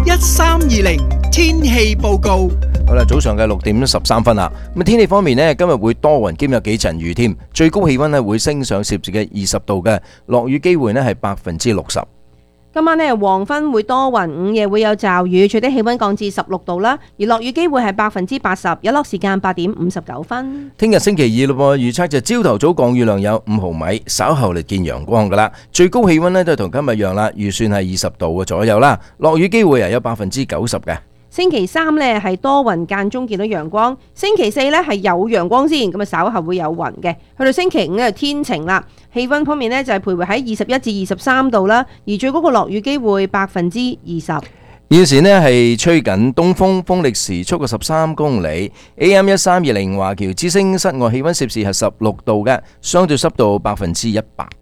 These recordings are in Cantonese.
1320天氣報告。 好啦，早上嘅6:13啦。咁天氣方面呢，今日會多雲兼有幾陣雨添，最高氣溫呢會升上攝氏嘅20度嘅，落雨機會呢係60%。 今晚呢，黃昏會多雲，午夜會有驟雨，最低氣溫降至16度啦，而落雨機會係80%，日落時間8:59。 聽日星期二咯，預測就朝頭早降雨量有5毫米，稍後嚟見陽光噶啦，最高氣溫呢都係同今日一樣啦，預算係20度嘅左右啦，落雨機會係有90%嘅。 星期三呢係多雲間中見到陽光，星期四呢係有陽光先，咁啊稍後會有雲嘅。去到星期五呢就天晴啦，氣溫方面呢就係徘徊喺21至23度啦，而最高嘅落雨機會20%。 現時呢係吹緊東風，風力時速嘅13公里。AM 1320華僑之聲室外氣溫攝氏係16度嘅，相對濕度100%。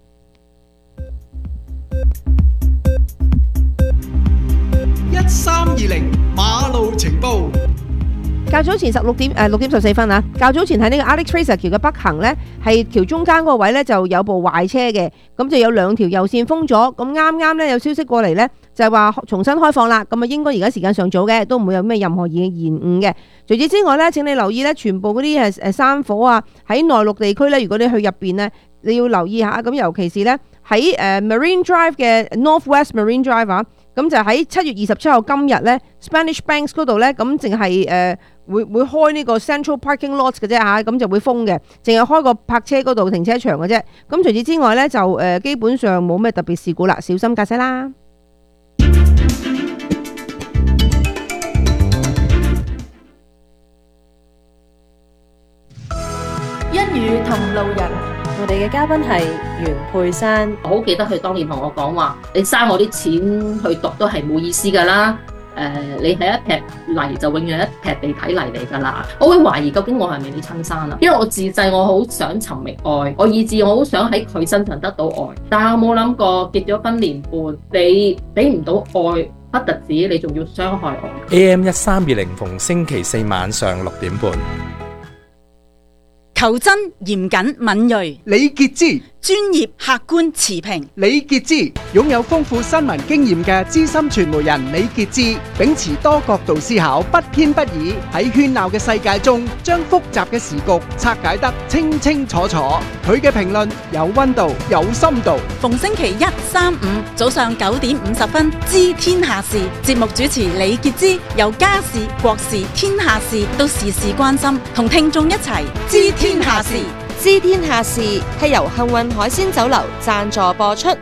1320馬路情報。 較早前6:14啊！較早前喺呢個 Alex Fraser 橋嘅北行呢，係橋中間嗰個位呢就有部壞車嘅，咁就有2條右線封咗。咁啱啱呢有消息過嚟呢，就係話重新開放啦。咁啊應該而家時間尚早嘅，都唔會有咩任何延誤嘅。除此之外呢，請你留意呢，全部嗰啲山火啊，喺內陸地區呢，如果你去入邊呢，你要留意下。咁尤其是呢，喺Marine Drive 嘅 Northwest Marine Drive 啊，咁就喺7月27號今日呢 Spanish Banks 嗰度呢，咁淨係會開呢個 Central Parking Lots 嘅啫嚇，咁就會封嘅，淨係開個泊車嗰度停車場嘅啫。咁除此之外呢，就基本上冇咩特別事故啦，小心駕駛啦。 一語同路人，我哋嘅嘉賓係袁佩珊。 我好記得佢當年同我講話，你嘥我啲錢去讀都係冇意思㗎啦。你係一撇泥就永遠一撇地體泥嚟㗎啦。我會懷疑究竟我係咪你親生啊？因為我自細我好想尋覓愛，我以至我好想喺佢身上得到愛，但係我冇諗過結咗婚年半，你俾唔到愛，不特止你仲要傷害我。 AM 1320逢星期四晚上6:30。 求真、嚴謹、敏銳， 李傑之專業、客觀、持平。 李傑之擁有豐富新聞經驗嘅資深傳媒人李傑之，秉持多角度思考，不偏不倚，喺喧鬧嘅世界中，將複雜嘅時局拆解得清清楚楚。佢嘅評論有溫度，有深度。 逢星期一、三、五早上9:50，知天下事。節目主持李傑之，由家事、國事、天下事到時事關心，同聽眾一齊知天下事。 知天下事係由幸運海鮮酒樓贊助播出。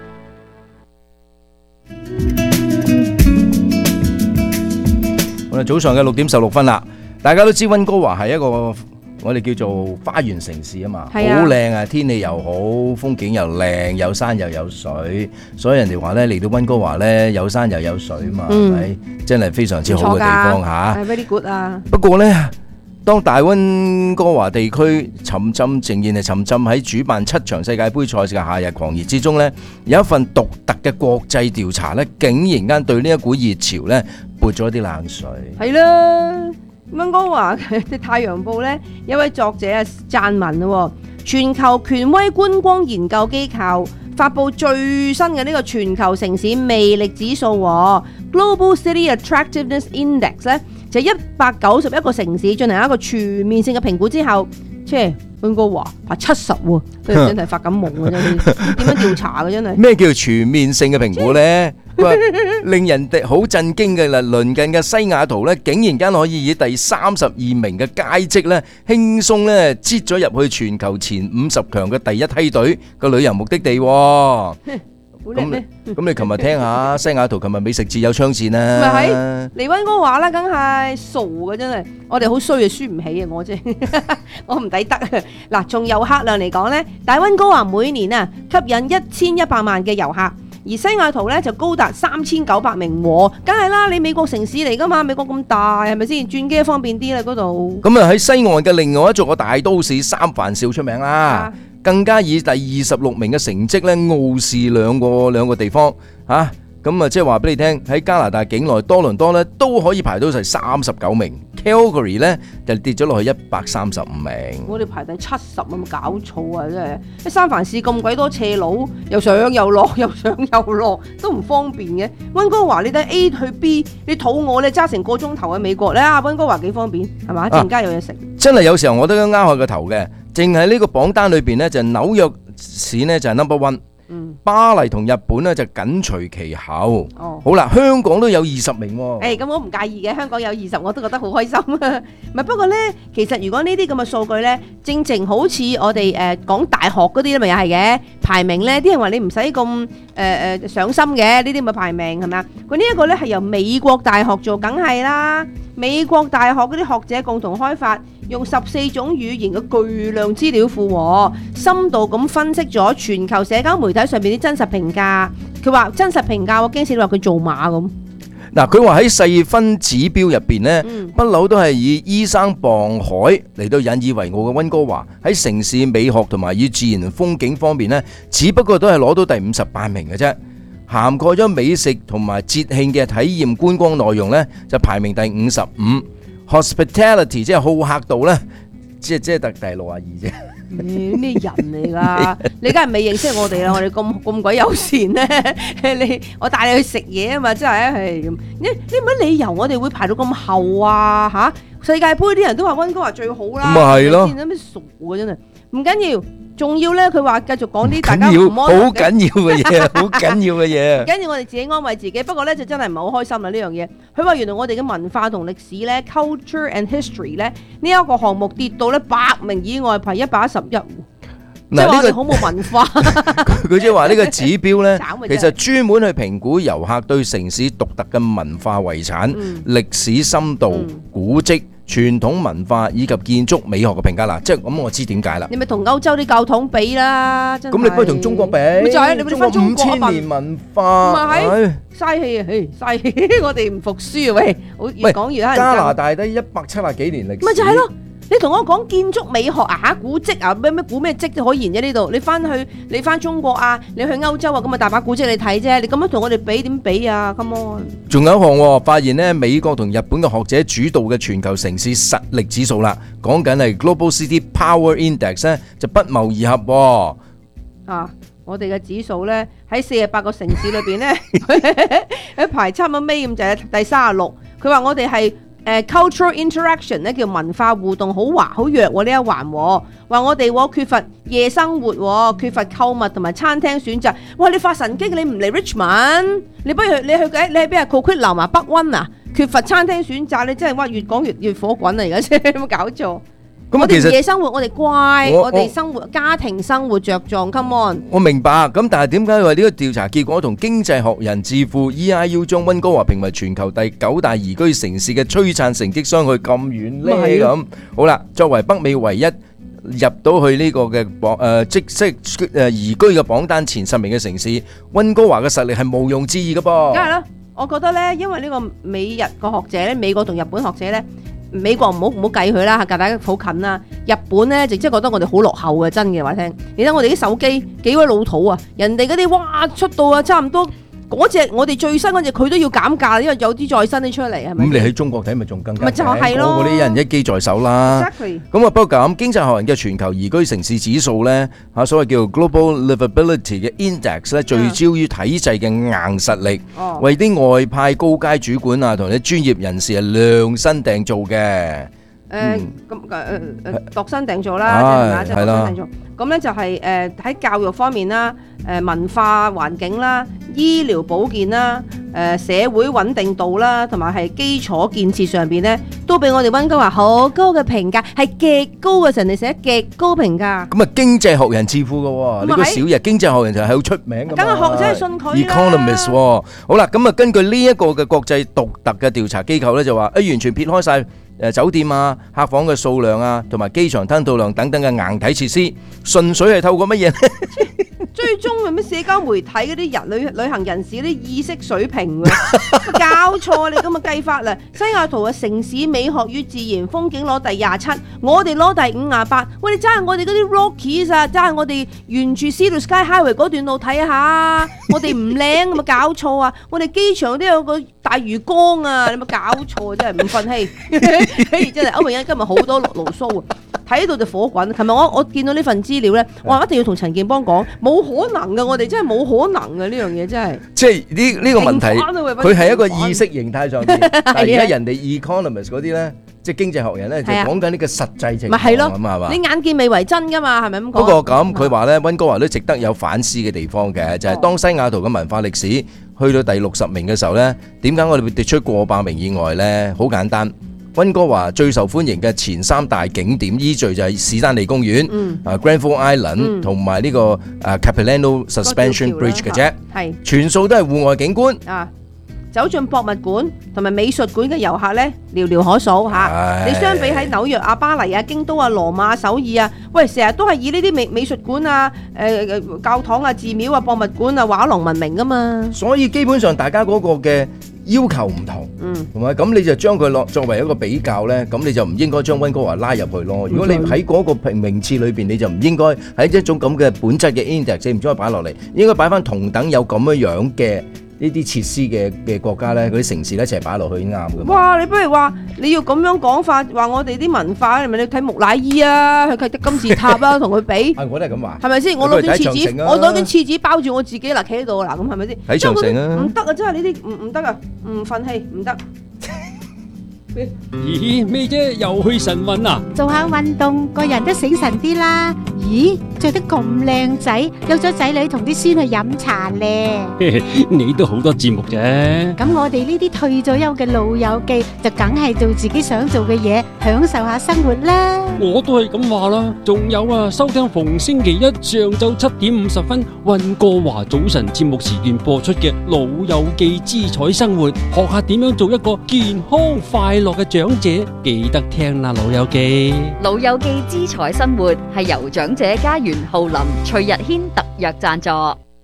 我哋早上嘅6:16啦，大家都知溫哥華係一個我哋叫做花園城市啊嘛，好靚啊，天氣又好，風景又靚，有山又有水，所以人哋話咧嚟到溫哥華咧有山又有水嘛，係咪？真係非常之好嘅地方嚇。 係 very good 啊！ 不過咧，當大溫哥華地區沉浸喺主辦7場世界盃賽事嘅夏日狂熱之中呢，有一份獨特嘅國際調查呢，竟然間對呢一股熱潮呢潑咗啲冷水。係啦，溫哥華嘅《太陽報》呢，有位作者啊撰文咯，全球權威觀光研究機構發布最新嘅呢個全球城市魅力指數 Global City Attractiveness Index 呢。就191個城市進行一個全面性嘅評估之後，即係溫哥華排70喎，佢真係發緊夢嘅真係，點樣調查嘅真係？ 咩叫全面性嘅評估呢？令人哋好震驚嘅啦，鄰近嘅西雅圖呢，竟然間可以以第32名嘅佳績呢，輕鬆呢擠咗入去全球前50強嘅第一梯隊個旅遊目的地喎。咁你琴日聽下西雅圖琴日美食節有槍戰啊， 咪係嚟溫哥華啦，梗係傻嘅真係，我哋好衰啊，輸唔起啊，我真係我唔抵得啊！嗱，從遊客量嚟講呢，大溫哥華每年啊吸引1100萬嘅遊客，而西雅圖呢就高達3900名喎，梗係啦，你美國城市嚟噶嘛，美國咁大係咪先？轉機方便啲啦嗰度。 咁啊喺西岸嘅另外一座個大都市三藩市出名啦。更加以第26名嘅成績咧，傲視兩個地方嚇，咁啊即係話俾你聽，喺加拿大境內多倫多咧都可以排到第39名， Calgary 咧就跌咗落去135名。 我哋排第70啊，冇搞錯啊！真係，啲三藩市咁鬼多斜路，又上又落，又上又落，都唔方便嘅。溫哥華你睇 A 去 B， 你肚餓你揸成個鐘頭去美國咧，溫哥華幾方便係嘛？陣間有嘢食。 真係有時候我都啱開個頭嘅，淨係呢個榜單裏邊咧就紐約市咧就係 number one。巴黎同日本咧就緊隨其後。好啦，香港都有20名喎。 咁我唔介意嘅，香港有20，我都覺得好開心啊。唔係不過咧，其實如果呢啲咁嘅數據咧，正好似我哋講大學嗰啲咧，咪又係嘅排名咧，啲人話你唔使咁上心嘅，呢啲咪排名係咪啊？佢呢一個咧係由美國大學做，梗係啦。美國大學嗰啲學者共同開發，用14種語言嘅巨量資料庫，深度咁分析咗全球社交媒體上邊啲真實評價。佢話真實評價，我驚死你話佢做馬咁。 嗱，佢話喺細分指標入邊呢，不嬲都係以依山傍海嚟到引以為傲嘅溫哥華，喺城市美學同埋以自然風景方面呢，只不過都係攞到第58名嘅啫。涵蓋咗美食同埋節慶嘅體驗觀光內容呢，就排名第55。Hospitality 即係好客度呢，即係第62啫。 咩人嚟㗎？你梗係未認識我哋啦！我哋咁鬼友善咧，我帶你去食嘢啊嘛！真係係你乜理由我哋會排到咁後啊？嚇！世界盃啲人都話溫哥華最好啦， 咁咪係咯？ 有咩傻啊？真係唔緊要。仲要咧，佢話繼續講啲大家唔好緊要嘅嘢，好緊要嘅嘢。 跟住我哋自己安慰自己，不過咧就真係唔係好開心啦呢樣嘢。佢話原來我哋嘅文化同歷史咧 ，culture and history 咧呢一個項目跌到咧100名以外，排111。即係我哋好冇文化。 佢即係話呢個指標咧，其實專門去評估遊客對城市獨特嘅文化遺產、歷史深度、古蹟、傳統文化以及建築美學嘅評價啦，即係咁我知點解啦。你咪同歐洲啲教堂比啦，真係。 咁你不如同中國比。 咪就係你咪分中國 5000年文化。 唔係嘥氣啊！嘥氣，我哋唔服輸啊！喂，越講越乞人憎。 加拿大得170幾年歷史。 咪就係咯。你同我講建築美學啊，古蹟啊，咩古咩蹟都可言啫呢度。你翻中國啊，你去歐洲啊，咁咪大把古蹟你睇啫。你咁樣同我哋比點比啊 ？Come on！仲有一項發現呢，美國同日本嘅學者主導嘅全球城市實力指數啦，講緊係 Global City Power Index 咧，就不謀而合。我哋嘅指數咧喺48個城市裏邊咧，喺排差唔多尾咁就係第36。佢話我哋係。cultural interaction 咧叫文化互動好弱呢一環，話我哋缺乏夜生活，缺乏購物同埋餐廳選擇。哇！你發神經，你唔嚟 Richmond， 你不如你去邊啊 Coquitlam 啊北溫啊，缺乏餐廳選擇，你真係越講越火滾啊！而家先有冇搞錯？我哋夜生活，我哋乖，我哋生活家庭生活着重 ，come on。我明白，咁但係點解話呢個調查結果同經濟學人智庫 EIU 將溫哥華評為全球第9大宜居城市嘅璀璨成績相去咁遠呢？咁好啦，作為北美唯一入到去呢個嘅宜居嘅榜單前10名嘅城市，溫哥華嘅實力係毋庸置疑嘅噃。梗係啦，我覺得咧，因為呢個美日個學者咧，美國同日本學者咧。美國唔好計佢啦，隔大家好近啦。日本咧就即係覺得我哋好落後嘅，真嘅話聽。你睇我哋啲手機幾鬼老土啊！人哋嗰啲哇出到啊，差唔多嗰隻我哋最新嗰隻佢都要減價，因為有啲再新啲出嚟係咪？咁你喺中國睇咪仲更加？咪就係咯，嗰啲一人一機在手啦。Exactly。咁啊，不過咁經濟學人嘅全球宜居城市指數咧嚇，所謂叫 Global Livability 嘅 Index 咧，聚焦於體制嘅硬實力，為啲外派高階主管啊同啲專業人士係量身訂造嘅。度身訂造啦，即係度身訂造。咁咧就係喺教育方面啦，文化環境啦、醫療保健啦、社會穩定度啦，同埋係基礎建設上邊咧，都俾我哋溫哥華好高嘅評價，係極高嘅，人哋寫極高評價。咁啊，經濟學人智庫嘅喎，呢個小日經濟學人就係好出名嘅。梗係學者係信佢啦。Economist 喎，好啦，咁啊，根據呢一個嘅國際獨特嘅調查機構咧，就話完全撇開晒。酒店啊、客房嘅數量啊，同埋機場吞吐量等等嘅硬體設施，純粹係透過乜嘢咧？追蹤係咩社交媒體嗰啲旅行人士嗰啲意識水平喎，搞錯你咁嘅計法啦！西雅圖嘅城市美學與自然風景攞第27，我哋攞第58。喂，你揸下我哋嗰啲 Rockies 啊，揸下我哋沿住 Sea to Sky Highway 嗰段路睇下，我哋唔靚咁啊搞錯啊！我哋機場都有個大大魚缸啊！你有冇搞錯？真係唔忿氣，真係歐永欣今日好多牢騷啊！睇到就火滾。琴日我見到呢份資料咧，我話一定要同陳健邦講，冇可能嘅，我哋真係冇可能嘅呢樣嘢，真係。 即係呢個問題，佢係一個意識形態上邊。但係而家人哋 economist 嗰啲咧，即係經濟學人咧，就講緊呢個實際情況咁係嘛？ 你眼見未為真㗎嘛？係咪咁講？ 不過咁佢話咧，溫哥華都值得有反思嘅地方嘅，就係當西雅圖嘅文化歷史去到第60名嘅時候咧，點解我哋會跌出過百名以外咧？好簡單。溫哥華最受歡迎嘅前3大景點依序就係史丹利公園、Granville Island 同埋呢個Capilano Suspension Bridge 嘅啫， 係全數都係戶外景觀。 走進博物館同埋美術館嘅遊客咧，寥寥可數嚇。你相比喺紐約啊、巴黎啊、京都啊、羅馬、首爾啊，喂，成日都係以呢啲美術館啊、教堂啊、寺廟啊、博物館啊、畫廊聞名噶嘛。 所以基本上大家嗰個嘅要求唔同，同埋咁你就將佢作為一個比較咧，咁你就唔應該將溫哥華拉入去咯。如果你喺嗰個名次裏邊，你就唔應該喺一種咁嘅本質嘅 index，你唔將佢擺落嚟，應該擺翻同等有咁樣嘅呢啲設施嘅國家咧，嗰啲城市咧一齊擺落去啱嘅。哇！ 你不如話你要咁樣講法，話我哋啲文化，係咪你睇木乃伊啊，去睇金字塔啊，同佢比。 我都係咁話。係咪先？我攞件廁紙，我攞件廁紙包住我自己嗱，企喺度嗱，咁係咪先？ 睇長城啊！ 唔得啊！真係呢啲唔得啊！唔忿氣，唔得。 咦，咩啫？又去晨運啊？ 做下運動，個人都醒神啲啦。咦，着得咁靚仔，有咗仔女同啲孫去飲茶咧。 你都好多節目啫。 咁我哋呢啲退咗休嘅老友記，就梗係做自己想做嘅嘢，享受下生活啦。 我都係咁話啦。仲有啊，收聽逢星期一上晝7點50分溫哥華早晨節目時段播出嘅《老友記姿彩生活》，學下點樣做一個健康快樂嘅長者，記得聽啦，老友記。 老友記姿彩生活係由長者家園浩林、徐日軒特約贊助，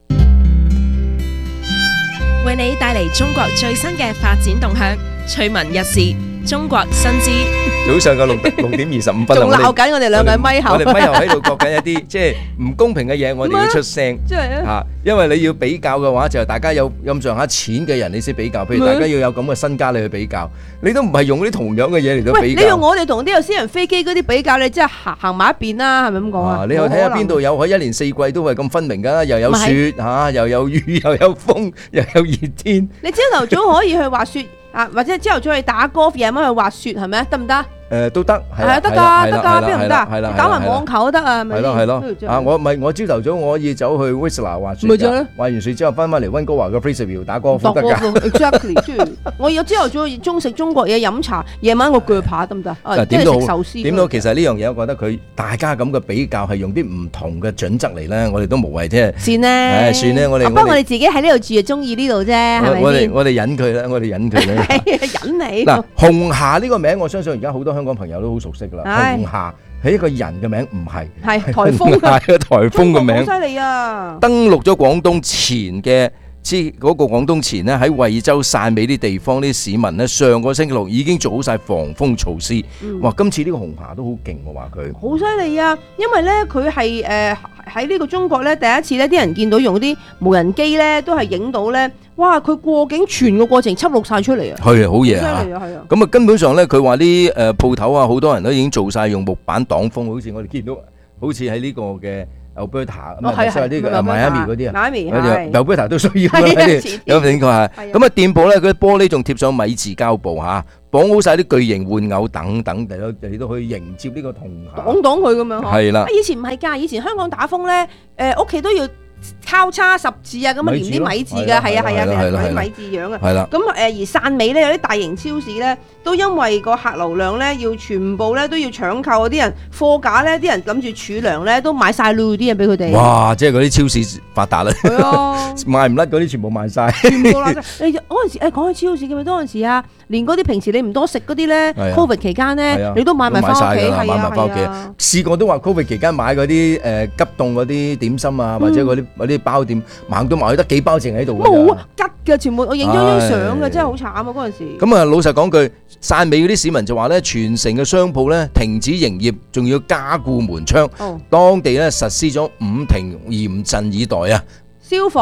為你帶嚟中國最新嘅發展動向，趣聞日事，中國新知。 早上嘅6點25分， 仲鬧緊我哋兩個咪後， 我哋咪後喺度講緊一啲即係唔公平嘅嘢，我哋要出聲嚇，因為你要比較嘅話，就係大家有咁上下錢嘅人，你先比較。譬如大家要有咁嘅身家，你去比較，你都唔係用啲同樣嘅嘢嚟到比較。 你用我哋同啲有私人飛機嗰啲比較，你真係行埋一邊啦，係咪咁講啊？ 你又睇下邊度有可以1年4季都係咁分明㗎，又有雪嚇，又有雨，又有風，又有熱天。 你朝頭早可以去滑雪啊，或者朝頭早去打 golf，夜晚去滑雪，係咪啊？得唔得？ 都得， 係啊，得㗎，得㗎，邊度唔得啊？打埋網球都得啊，係咯係咯。我朝頭早我可以走去 Whistler 滑雪㗎，滑完雪之後翻嚟溫哥華嘅 Fraserville 打高爾夫得㗎。 Exactly， 我有朝頭早中食中國嘢飲茶，夜晚我鋸扒得唔得？ 點都好， 壽司。 點都其實呢樣嘢，我覺得佢大家咁嘅比較係用啲唔同嘅準則嚟咧，我哋都無謂啫。 算咧， 算咧，我哋。 不過我哋自己喺呢度住就中意呢度啫，係咪先？ 我哋忍佢啦，我哋忍佢啦。 忍你。 嗱，紅霞呢個名，我相信而家好多香港朋友都好熟悉㗎啦。紅霞係一個人嘅名，唔係。係颱風。係個颱風嘅名。 好犀利啊！ 登陸咗廣東前嘅。嗰個廣東前咧喺惠州汕尾啲地方啲市民咧，上個星期6已經做好晒防風措施。哇！今次呢個紅霞都好勁喎，話佢好犀利啊！因為咧佢係喺呢個中國咧第一次咧，啲人見到用啲無人機咧都係影到咧，哇！佢過境全個過程輯錄晒出嚟啊！ 係啊，好嘢啊！ 犀利啊，係啊！ 咁啊，根本上咧，佢話啲鋪頭啊，好多人都已經做晒用木板擋風，好似我哋見到，好似喺呢個嘅。Alberta 咁啊，所以呢個Miami嗰啲啊，Alberta 都需要啦，有冇聽過啊？咁啊，店鋪咧，嗰啲玻璃仲貼上米字膠布嚇，綁好晒啲巨型玩偶等等，嚟到去迎接呢個紅霞， 擋佢咁樣。 係啦， 以前唔係㗎，以前香港打風咧，屋企都要交叉十字啊，咁啊連啲米字㗎，係啊，啲米字樣啊。 係啦。 咁而汕尾咧有啲大型超市咧，都因為個客流量咧要全部咧都要搶購，啲人貨架咧啲人諗住儲糧咧都買晒啲嘢俾佢哋。 哇！即係嗰啲超市發達啦。 係啊， 賣唔甩嗰啲全部賣晒。 全部啦！你嗰陣時講起超市嘅咪嗰陣時啊，連嗰啲平時你唔多食嗰啲咧 ，Covid 期間咧，你都買埋翻屋企， 買埋翻屋企。試過都話 Covid 期間買嗰啲急凍嗰啲點心啊，或者嗰啲包點，猛都賣得幾包剩喺度。 冇啊，吉嘅全部，我影咗張相嘅，真係好慘啊！嗰陣時。 咁啊，老實講句，汕尾嗰啲市民就話咧，全城嘅商鋪咧停止營業，仲要加固門窗。當地咧實施咗5停嚴陣以待啊！ 消防、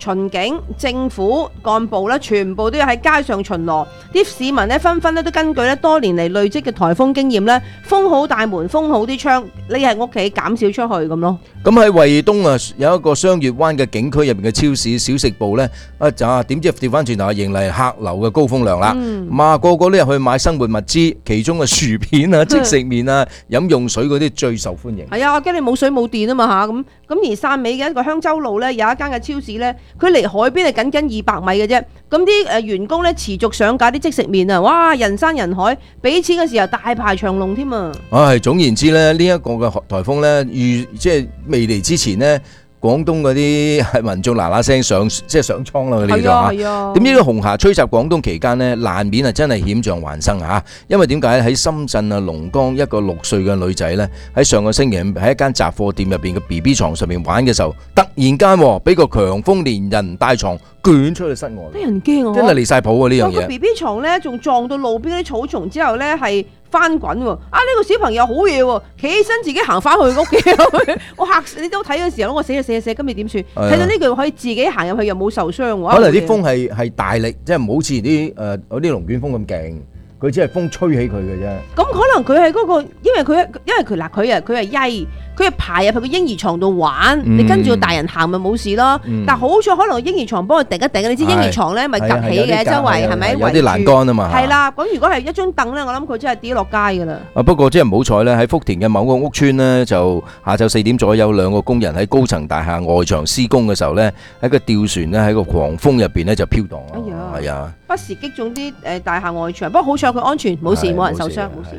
巡警、政府幹部咧，全部都要喺街上巡邏。啲市民咧紛紛咧都根據咧多年嚟累積嘅颱風經驗咧，封好大門、封好啲窗，匿喺屋企減少出去咁咯。 咁喺惠東啊，有一個雙月灣嘅景區入邊嘅超市小食部咧，點知調翻轉頭迎嚟客流嘅高峰量啦。個個都入去買生活物資，其中嘅薯片啊、即食麵啊、飲用水嗰啲最受歡迎。 係啊，我驚你冇水冇電啊嘛嚇，咁而汕尾嘅一個香洲路咧，有一間嘅超市咧，佢離海邊係僅僅200米嘅啫。咁啲員工咧持續上架啲即食麵啊，哇！人山人海，俾錢嘅時候大排長龍添啊！ 總言之咧，呢一個嘅颱風咧，即係未嚟之前呢，廣東嗰啲民眾嗱嗱聲上倉啦，佢哋就嚇。點知呢個紅霞吹襲廣東期間呢，難免真係險象環生嚇。因為點解喺深圳啊龍崗一個6歲嘅女仔呢，喺上個星期五喺一間雜貨店入邊嘅 BB 床上面玩嘅時候，突然間俾個強風連人帶床捲出去室外， 得人驚真係離晒譜喎呢樣嘢。 個 BB 床咧仲撞到路邊啲草叢之後咧係翻滾喎。呢個小朋友好嘢喎，企起身自己行翻去屋企。我嚇死！你都睇嘅時候，我死，今日點算？睇到呢句可以自己行入去又冇受傷喎。 可能啲風係大力，即係唔好似啲嗰啲龍捲風咁勁。佢只係風吹起佢嘅啫。咁可能佢係嗰個，因為佢係曳，佢係爬入去個嬰兒床度玩，你跟住個大人行咪冇事咯。但係好彩可能嬰兒床幫佢頂一頂，你知嬰兒床咧咪趌起嘅，周圍係咪？ 有啲欄杆啊嘛。 係啦，咁如果係一張凳咧，我諗佢真係跌落街㗎啦。 不過真係唔好彩咧，喺福田嘅某個屋村呢，就下晝4點左右，兩個工人喺高層大廈外牆施工嘅時候咧，喺個吊船咧喺個狂風入邊咧就飄蕩。係啊， 不時擊中啲大廈外牆，不過好彩佢安全，冇事，冇人受傷，冇事。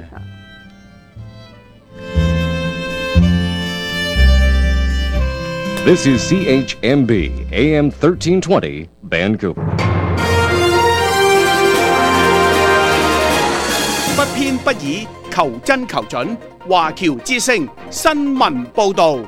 This is CHMB AM 1320 Vancouver。 不偏不倚，求真求準。華僑之聲新聞報導。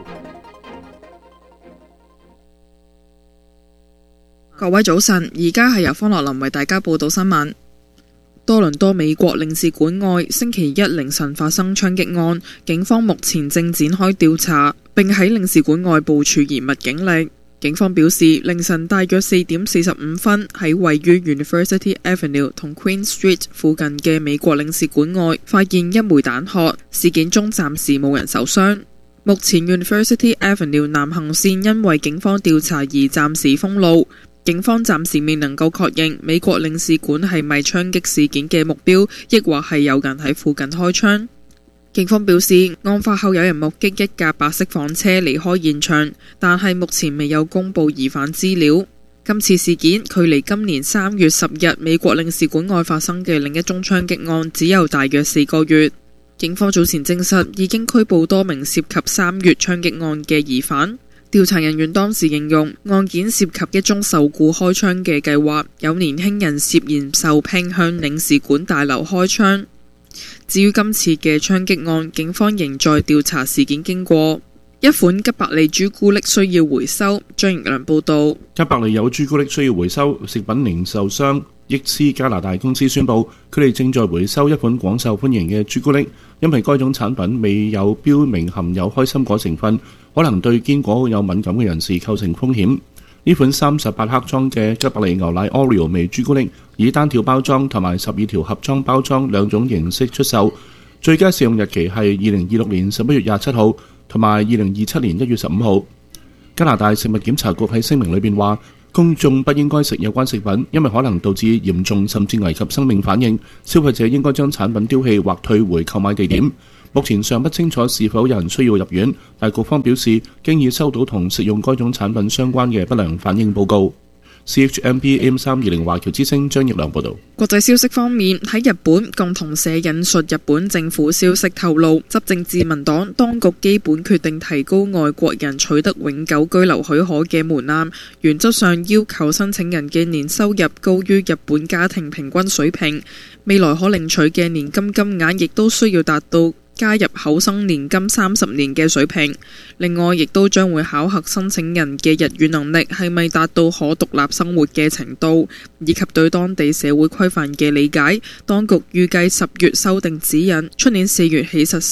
各位早晨，而家係由方樂林為大家報道新聞。多倫多美國領事館外星期一凌晨發生槍擊案，警方目前正展開調查，並喺領事館外部署嚴密警力。警方表示，凌晨大約4點45分喺位於 University Avenue 同 Queen Street 附近嘅美國領事館外發現一枚彈殼，事件中暫時冇人受傷。目前 University Avenue 南行線因為警方調查而暫時封路。警方暫時未能夠確認美國領事館係咪槍擊事件嘅目標，亦或係有人喺附近開槍。警方表示，案發後有人目擊一架白色房車離開現場，但係目前未有公布疑犯資料。今次事件距離今年3月10日美國領事館外發生嘅另一宗槍擊案只有大約4個月。警方早前證實已經拘捕多名涉及3月槍擊案嘅疑犯。調查人員當時形容案件涉及一宗受雇開槍嘅計劃，有年輕人涉嫌受聘向領事館大樓開槍。至於今次嘅槍擊案，警方仍在調查事件經過。一款吉百利朱古力需要回收。張奕良報道。 吉百利有朱古力需要回收，食品零售商益斯加拿大公司宣布，佢哋正在回收一款廣受歡迎嘅朱古力，因為該種產品未有標明含有開心果成分，可能對堅果有敏感嘅人士構成風險。呢款38克裝嘅吉百利牛奶 Oreo 味朱古力以單條包裝同埋12條盒裝包裝兩種形式出售，最佳試用日期係2026年11月27號同埋2027年1月15號。加拿大食物檢查局喺聲明裏邊話，公眾不應該食有關食品，因為可能導致嚴重甚至危及生命反應。消費者應該將產品丟棄或退回購買地點。目前尚不清楚是否有人需要入院，但局方表示經已收到同食用該種產品相關嘅不良反應報告。CHMB AM320 華僑之聲張奕良報道。 國際消息方面，喺日本共同社引述日本政府消息透露，執政自民黨當局基本決定提高外國人取得永久居留許可嘅門檻，原則上要求申請人嘅年收入高於日本家庭平均水平，未來可領取嘅年金金額亦都需要達到加入厚生年金30年嘅水平。另外，亦都將會考核申請人嘅日語能力係咪達到可獨立生活嘅程度，以及對當地社會規範嘅理解。當局預計10月修訂指引，出年4月起實施。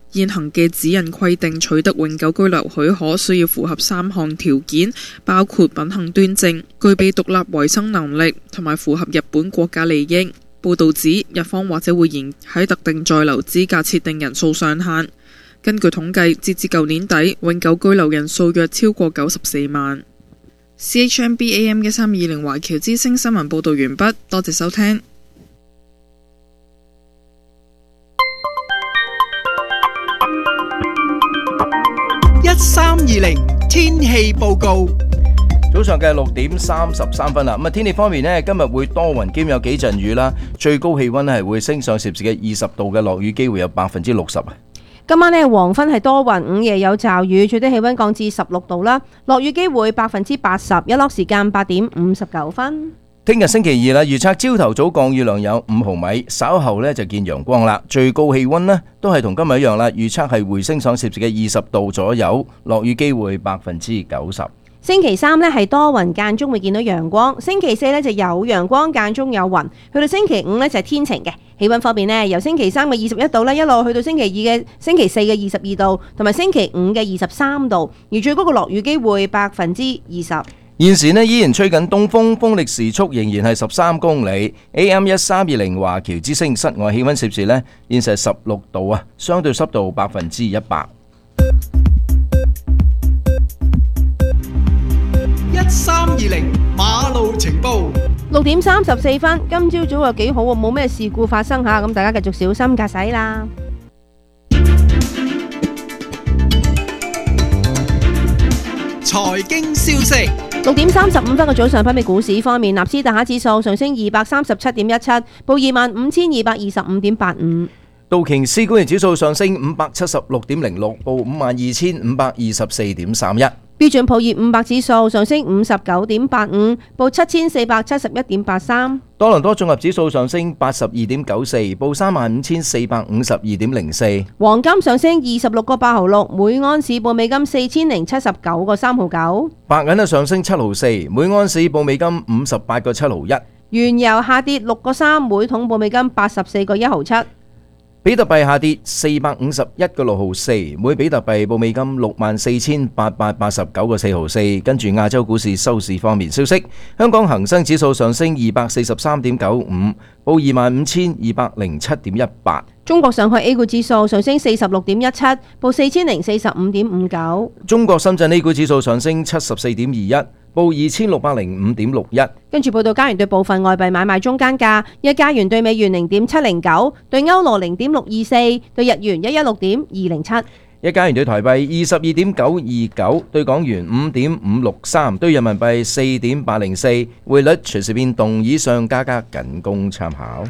現行嘅指引規定，取得永久居留許可需要符合3項條件，包括品行端正、具備獨立維生能力同埋符合日本國家利益。報道指，日方或者會研喺特定在留資格設定人數上限。根據統計，截至舊年底，永久居留人數約超過94萬。CHMB AM 嘅320華僑之聲新聞報導完畢，多謝收聽。 1320天氣報告。 早上嘅6:33啦，咁啊天氣方面呢，今日會多雲兼有幾陣雨啦，最高氣溫係會升上攝氏嘅20度嘅，落雨機會有60%啊。 今晚呢，黃昏係多雲，午夜有驟雨，最低氣溫降至16度啦，落雨機會80%，日落時間8:59。 聽日星期二啦，預測朝頭早降雨量有5毫米，稍後呢就見陽光啦。最高氣溫呢都係同今日一樣啦，預測係回升上攝氏嘅20度左右，落雨機會90%。 星期三呢係多雲間中會見到陽光，星期四呢就有陽光間中有雲，去到星期五呢就係天晴嘅。氣溫方面呢，由星期三嘅21度呢一路去到星期四嘅22度，同埋星期五嘅23度，而最高嘅落雨機會20%。 現時呢依然吹緊東風，風力時速仍然係13公里。AM 1320華僑之聲，室外氣溫攝氏呢現時係16度啊，相對濕度100%。 1320馬路情報。 6:34，今朝早又幾好喎，冇咩事故發生下，咁大家繼續小心駕駛啦。 財經消息。 6:35嘅早上，北美股市方面，納斯達克指數上升237.17，報25,225.85。 道瓊斯工業指數上升576.06，報52,524.31。 標準普爾500指數上升59.85，報7471.83。 多倫多綜合指數上升82.94，報35,452.04。 黃金上升26個8毫6，每安士報美金4079個3毫9。 白銀上升7毫4，每安士報美金58個7毫1。 原油下跌6個3，每桶報美金84個1毫7。 比特幣下跌451個6毫4，每比特幣報美金64,889個4毫4。跟住亞洲股市收市方面消息，香港恒生指數上升243.95，報25,207.18。 中國上海 A 股指數上升46.17，報4045.59。 中國深圳 A 股指數上升74.21，報2605.61。 跟住報道加元對部分外幣買賣中間價：一加元對美元0.709，對歐羅0.624，對日元116.207。 一加元對台幣22.929，對港元5.563，對人民幣4.804。匯率隨時變動，以上價格僅供參考。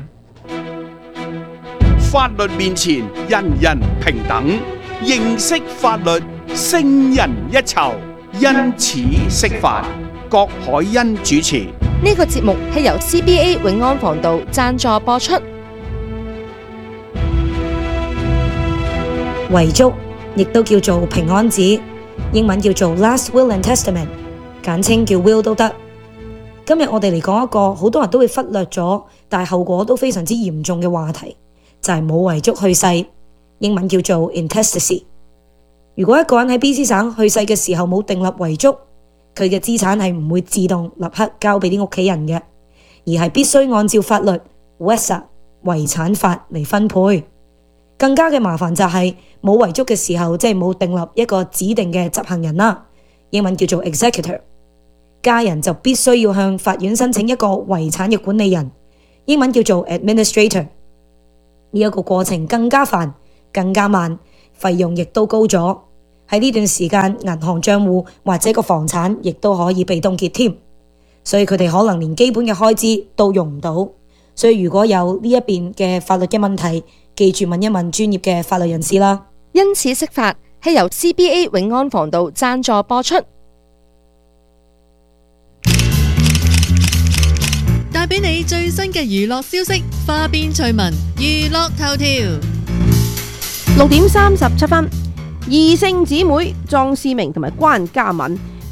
法律面前人人平等，認識法律勝人一籌。因此釋法，郭海欣主持。 呢個節目係由 CBA 永安防道贊助播出。 遺囑亦都叫做平安紙，英文叫做 Last Will and Testament， 簡稱叫 Will 都得。今日我哋嚟講一個好多人都會忽略咗，但係後果都非常之嚴重嘅話題，就係冇遺囑去世，英文叫做 Intestacy。如果一個人喺 BC 省去世嘅時候冇訂立遺囑，佢嘅資產係唔會自動立刻交俾啲屋企人嘅，而係必須按照法律 Wesa 遺產法嚟分配。更加嘅麻煩就係冇遺囑嘅時候，即係冇訂立一個指定嘅執行人啦，英文叫做 Executor。家人就必須要向法院申請一個遺產嘅管理人，英文叫做 Administrator。呢一個過程更加煩、更加慢，費用亦都高咗。喺呢段時間，銀行賬戶或者個房產亦都可以被凍結添，所以佢哋可能連基本嘅開支都用唔到。所以如果有呢一邊嘅法律嘅問題，記住問一問專業嘅法律人士啦。 因此釋法係由 CBA 永安防道贊助播出， 帶俾你最新嘅娛樂消息，花邊趣聞、娛樂頭條。 6:37，異姓姊妹莊思明同埋關嘉敏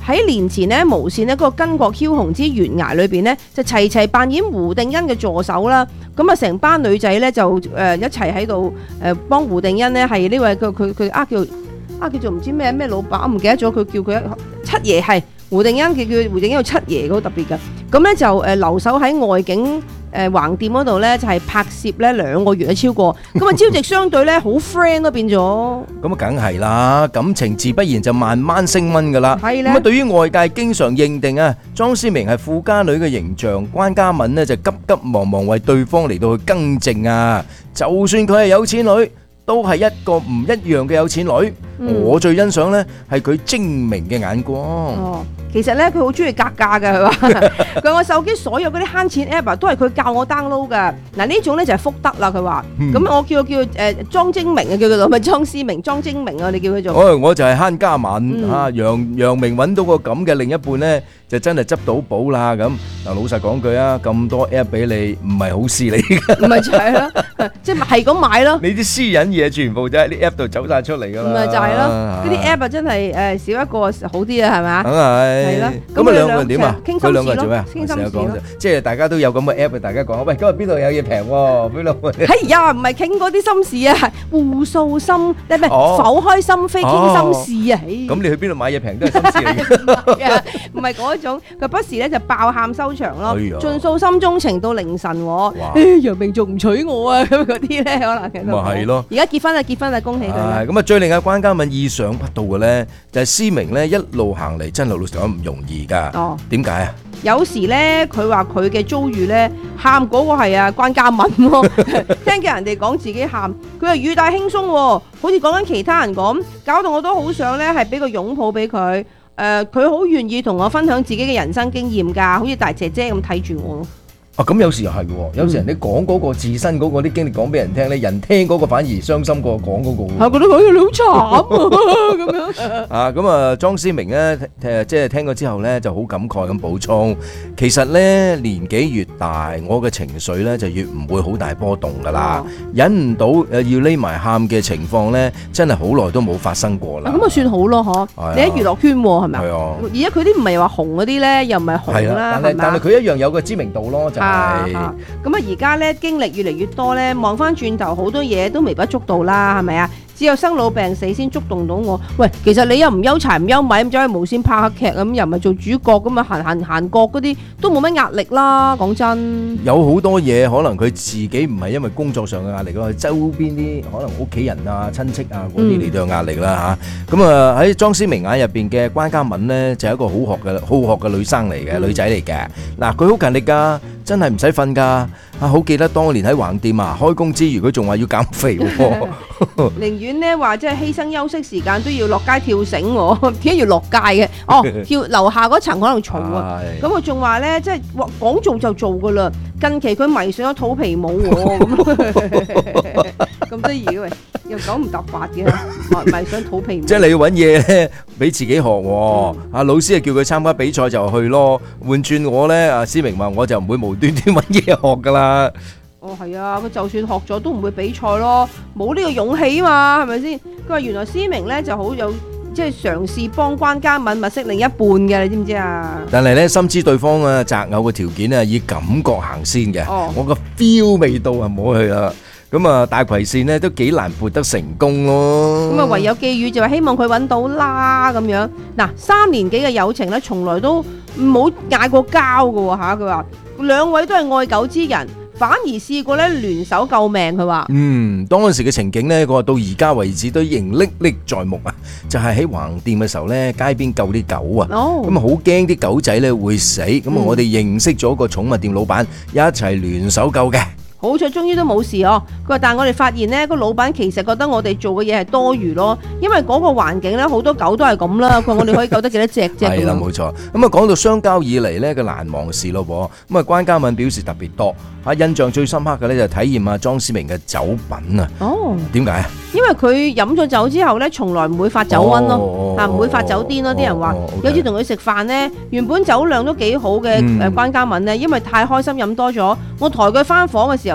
喺年前咧無線咧嗰個巾幗梟雄之懸崖裏邊咧，就齊扮演胡定欣嘅助手啦。咁啊，成班女仔咧就一齊喺度幫胡定欣咧係呢位佢叫做唔知咩老闆，我唔記得咗，佢叫佢七爺係胡定欣，叫胡定欣有七爺嗰個特別嘅。咁咧就留守喺外景橫店嗰度咧，就係拍攝咧2個月啊超過。咁啊朝夕相對咧好 friend 都變咗。 咁啊，梗係啦，感情自不然就慢慢升溫噶啦。 係咧。 咁啊，對於外界經常認定啊莊思明係富家女嘅形象，關嘉敏呢就急急忙忙為對方嚟到去更正啊。就算佢係有錢女，都係一個唔一樣嘅有錢女。我最欣賞呢係佢精明嘅眼光。 其實咧佢好中意格價㗎，佢話佢我手機所有嗰啲慳錢 app 都係佢教我 download 㗎。嗱呢種咧就係福德啦，佢話。咁我叫莊精明啊，叫佢做咪莊思明、莊精明啊，你叫佢做。 我就係慳家敏啊，楊明揾到個咁嘅另一半咧，就真係執到寶啦咁。嗱老實講句啊，咁多 app 俾你，唔係好事嚟㗎。 唔係就係咯，即係咁買咯。 你啲私隱嘢全部就喺啲 app 度走曬出嚟㗎啦。 唔係就係咯，嗰啲 app 啊真係少一個好啲啊，係嘛？ 梗係。係啦，咁啊兩個人點啊？佢兩個人做咩啊？ 傾心事咯， 即係大家都有咁嘅 app，大家講，喂，今日邊度有嘢平喎？邊度？ 係呀，唔係傾嗰啲心事啊，係互訴心，唔係剖開心扉傾心事啊。 咁你去邊度買嘢平都係心事嚟嘅， 唔係嗰種。佢不時咧就爆喊收場咯，盡訴心中情到凌晨。楊明仲唔娶我啊？咁嗰啲咧可能其實。咪係咯。而家結婚啦，恭喜佢啦。 咁啊，最令阿關嘉敏意想不到嘅咧，就係思明咧一路行嚟，真係老實講唔容易噶。點解啊？ 有時咧，佢話佢嘅遭遇咧，喊嗰個係啊關嘉敏喎。聽見人哋講自己喊，佢係語帶輕鬆，好似講緊其他人咁，搞到我都好想咧係俾個擁抱俾佢。佢好願意同我分享自己嘅人生經驗㗎，好似大姐姐咁睇住我咯。 啊，咁有時又係喎，有時人哋講嗰個自身嗰個啲經歷講俾人聽咧，人聽嗰個反而傷心過講嗰個。 係覺得佢你好慘啊咁樣。 啊，咁啊，莊思明咧即係聽過之後咧就好感慨咁補充，其實咧年紀越大，我嘅情緒咧就越唔會好大波動㗎啦，忍唔到要匿埋喊嘅情況咧，真係好耐都冇發生過啦。 咁啊算好咯，嗬？你喺娛樂圈喎係咪？ 係啊。 而家佢啲唔係話紅嗰啲咧，又唔係紅啦，係嘛？ 但係佢一樣有個知名度咯，就係。 咁啊，而家咧經歷越嚟越多咧，望翻轉頭好多嘢都微不足道啦，係咪啊？只有生老病死先觸動到我。喂，其實你又唔憂柴唔憂米咁走去無線拍下劇咁，又唔係做主角咁啊，行角嗰啲都冇乜壓力啦。講真， 有好多嘢可能佢自己唔係因為工作上嘅壓力咯，周邊啲可能屋企人啊、親戚啊嗰啲你都有壓力啦嚇。咁啊喺莊思明眼入邊嘅關嘉敏呢，就係一個好學嘅女生嚟嘅，女仔嚟嘅。嗱，佢好勤力㗎，真係唔使瞓㗎。啊，好記得當年喺橫店啊，開工之餘佢仲話要減肥喎。 寧願呢話即係犧牲休息時間都要落街跳繩喎，點解要落街嘅？哦，跳樓下嗰層可能嘈啊。咁佢仲話呢，即係講做就做㗎啦。近期佢迷上咗肚皮舞喎，咁得意嘅，又九唔搭八嘅，迷上肚皮舞。 即係你要揾嘢咧，俾自己學喎。阿老師啊叫佢參加比賽就去咯。換轉我咧，阿思明話我就唔會無端端揾嘢學㗎啦。 哦，係啊，佢就算學咗都唔會比賽咯，冇呢個勇氣啊嘛，係咪先？佢話原來思明咧就好有即係嘗試幫關嘉敏物色另一半嘅，你知唔知啊？ 但係咧深知對方啊擇偶嘅條件啊以感覺行先嘅，我個 feel 未到啊唔好去啦。咁啊大葵線咧都幾難撥得成功咯。 咁啊唯有寄語就係希望佢揾到啦咁樣。嗱，3年幾嘅友情咧，從來都冇嗌過交㗎喎嚇。佢話兩位都係愛狗之人。反而試過咧聯手救命，佢話。 當時嘅情景呢，佢話到而家為止都仍歷歷在目啊！就係喺橫店嘅時候呢，街邊救啲狗啊，咁啊好驚啲狗仔咧會死，咁啊我哋認識咗個寵物店老闆，一齊聯手救嘅。 好彩終於都冇事哦。佢話但係我哋發現呢個老闆其實覺得我哋做嘅嘢係多餘咯，因為嗰個環境咧好多狗都係咁啦。佢話我哋可以救得幾多隻啫？ 係啦，冇錯。咁啊講到相交以嚟呢個難忘事咯噃，咁啊關嘉敏表示特別多，印象最深刻嘅咧就體驗啊莊思明嘅酒品啊。點解啊？ 因為佢飲咗酒之後咧，從來唔會發酒瘟咯，唔會發酒癲咯。啲人話有次同佢食飯咧，原本酒量都幾好嘅關嘉敏咧，因為太開心飲多咗，我抬佢翻房嘅時候咧，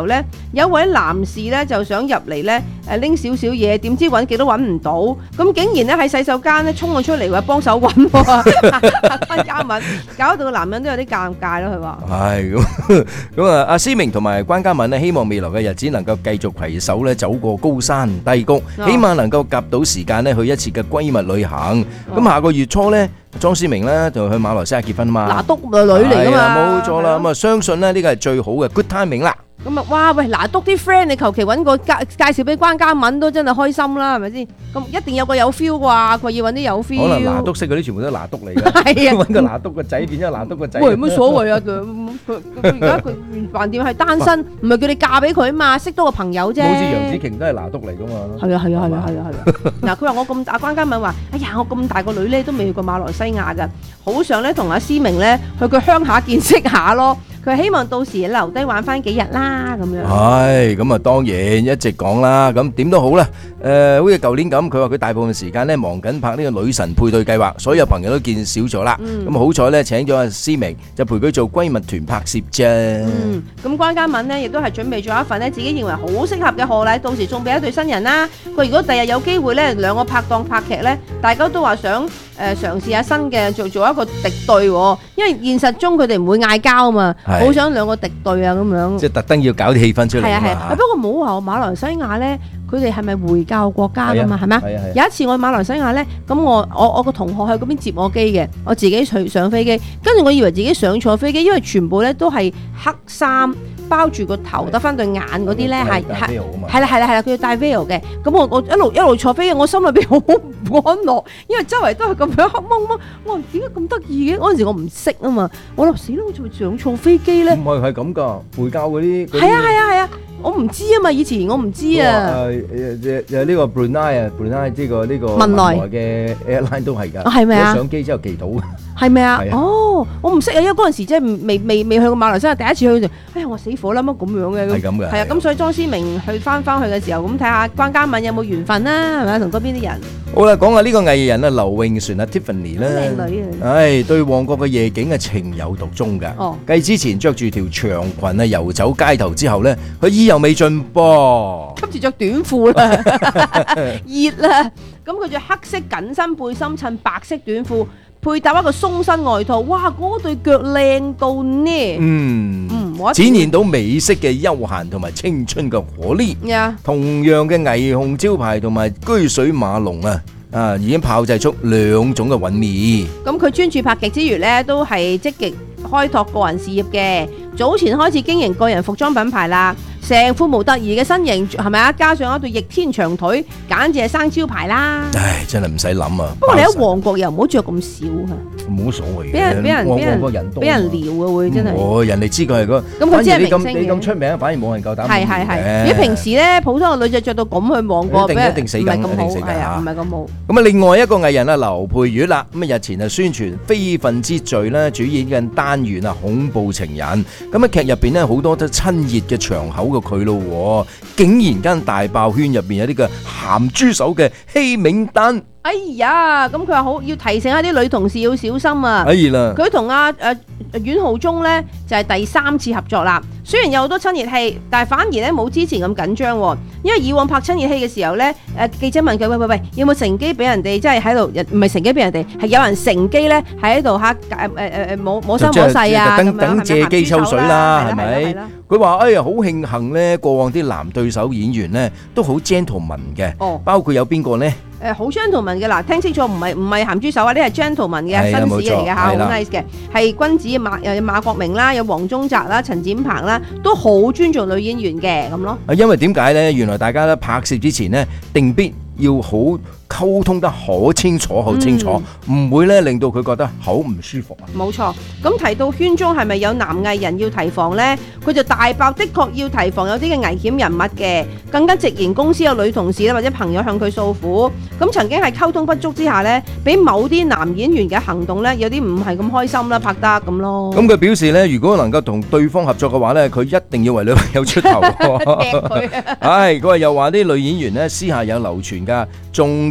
有位男士咧就想入嚟咧拎少少嘢，點知揾極都揾唔到，咁竟然咧喺洗手間咧衝咗出嚟話幫手揾喎，關嘉敏搞到個男人都有啲尷尬咯，佢話。 係咁啊！阿思明同埋關嘉敏咧，希望未來嘅日子能夠繼續攜手咧走過高山低谷，起碼能夠夾到時間咧去一次嘅閨蜜旅行。咁下個月初咧，莊思明咧就去馬來西亞結婚啊嘛。 拿督女嚟㗎嘛， 冇錯啦。咁啊，相信咧呢個係最好嘅 good timing 啦。 咁啊，哇喂，拿督啲 friend，你求其揾個介紹俾關嘉敏都真係開心啦，係咪先？咁一定有個有 feel 啩，佢要揾啲有 feel。 可能拿督識嗰啲全部都係拿督嚟嘅， 係啊， 揾個拿督個仔變咗拿督個仔。 喂，乜所謂啊？佢而家佢橫掂係單身，唔係叫你嫁俾佢啊嘛，識多個朋友啫。 好似楊紫瓊都係拿督嚟㗎嘛。 係啊。嗱，佢話我咁大，關嘉敏話：哎呀，我咁大個女咧都未去過馬來西亞㗎，好想咧同阿思明咧去佢鄉下見識下咯。佢希望到時留低玩翻幾日啦，咁樣。 係咁啊，當然一直講啦。咁點都好啦。好似舊年咁，佢話佢大部分時間咧忙緊拍呢個女神配對計劃，所有朋友都見少咗啦。咁好彩咧，請咗阿思明就陪佢做閨蜜團拍攝啫。 咁關嘉敏咧亦都係準備咗一份咧自己認為好適合嘅賀禮，到時送俾一對新人啦。佢如果第日有機會咧，兩個拍檔拍劇咧，大家都話想嘗試下新嘅，做一個敵對喎，因為現實中佢哋唔會嗌交啊嘛。好想兩個敵對啊咁樣， 即係特登要搞啲氣氛出嚟啊嘛。 不過冇話馬來西亞咧，佢哋係咪回教國家噶嘛？係咪？有一次我去馬來西亞咧，咁我個同學去嗰邊接我機嘅，我自己上飛機，跟住我以為自己上錯飛機，因為全部咧都係黑衫包住個頭，得翻對眼嗰啲咧係啦，佢要戴 veil 嘅。咁我一路坐飛機，我心裏邊好唔安樂，因為周圍都係咁樣黑蒙蒙。我話點解咁得意嘅？嗰陣時我唔識啊嘛，我諗死啦，我仲上錯飛機咧。 唔係咁㗎，回教嗰啲。 係啊，我唔知啊嘛，以前我唔知啊。 呢個 Brunei 呢個文萊嘅 airline 都係㗎。 係咪啊？ 上機之後祈禱。 係咪啊？哦，我唔識啊，因為嗰陣時即係未去過馬來西亞，第一次去就，哎呀我死火啦，乜咁樣嘅？ 係咁嘅。 係啊，咁所以莊思明翻去嘅時候，咁睇下關嘉敏有冇緣分啦，係咪同嗰邊啲人？ 好啦，講下呢個藝人啊，劉穎璇啊 Tiffany 啦， 靚女啊！ 唉，對旺角嘅夜景啊情有獨鍾㗎。 哦， 繼之前着住條長裙啊遊走街頭之後咧，佢意猶未盡噃， 跟住着短褲啦，熱啦，咁佢着黑色緊身背心襯白色短褲。配搭一個鬆身外套，哇！嗰對腳靚到呢， 展現到美式嘅休閒同埋青春嘅活力。同樣嘅霓虹招牌同埋居水馬龍啊，已經炮製出兩種嘅韻味。 咁佢專注拍劇之餘呢，都係積極開拓個人事業嘅。早前開始經營個人服裝品牌啦，成副模特兒嘅身形係咪啊？加上一對逆天長腿，簡直係生招牌啦！ 唉，真係唔使諗啊！ 不過你喺旺角又唔好着咁少啊！ 冇所謂嘅， 俾人撩啊會真係。 人哋知佢係個， 咁佢真係明星嘅。 你咁出名，反而冇人夠膽。 係。如果平時咧，普通嘅女仔着到咁去旺角， 一定死梗， 唔係咁好，係啊，唔係咁好。 咁啊，另外一個藝人啊，劉佩玥啦，咁啊日前啊宣傳《非分之罪》咧，主演緊單元啊恐怖情人。咁喺劇入邊咧，好多都親熱嘅場口嘅佢咯，竟然間大爆圈入邊有啲嘅鹹豬手嘅欺名單。 哎呀，咁佢話好要提醒一啲女同事要小心啊！佢同阿阮浩忠咧就係第3次合作啦。雖然有好多親熱戲，但係反而咧冇之前咁緊張喎。因為以往拍親熱戲嘅時候咧，記者問佢喂，有冇乘機俾人哋即係喺度？唔係乘機俾人哋，係有人乘機咧喺度摸生摸細啊， 等借機抽水啦，係咪？佢話哎呀，好慶幸咧，過往啲男對手演員咧都好 gentleman 嘅，包括有邊個呢？ 好 gentleman 嘅嗱，聽清楚，唔係鹹豬手啊，呢係 gentleman 嘅紳士嚟嘅嚇，好 nice 嘅，係君子馬國明啦，有黃宗澤啦、陳展鵬啦，都好尊重女演員嘅咁咯。 因為點解呢？原來大家咧拍攝之前呢，定必要好溝通得好清楚，唔會咧令到佢覺得好唔舒服啊。 冇錯，咁提到圈中係咪有男藝人要提防呢？佢就大爆，的確要提防有啲嘅危險人物嘅，更加直言公司有女同事或者朋友向佢訴苦。咁曾經係溝通不足之下呢，俾某啲男演員嘅行動呢，有啲唔係咁開心啦，拍得咁咯。 咁佢表示呢，如果能夠同對方合作嘅話呢，佢一定要為女朋友出頭。佢話又話啲女演員呢，私下有流傳㗎，重點